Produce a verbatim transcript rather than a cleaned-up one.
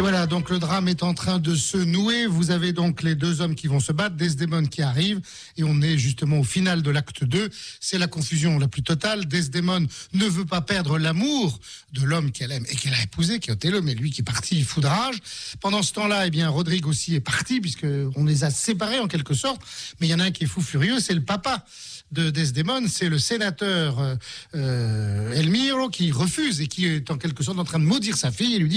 voilà, donc le drame est en train de se nouer. Vous avez donc les deux hommes qui vont se battre, Desdémone qui arrive, et on est justement au final de l'acte deux. C'est la confusion la plus totale. Desdémone ne veut pas perdre l'amour de l'homme qu'elle aime et qu'elle a épousé, qui est Othello, mais lui qui est parti, il foudrage. Pendant ce temps-là, eh bien, Rodrigue aussi est parti, puisqu'on les a séparés en quelque sorte. Mais il y en a un qui est fou furieux, c'est le papa de Desdémone, c'est le sénateur euh, Elmiro qui refuse et qui est en quelque sorte en train de maudire sa fille et lui dit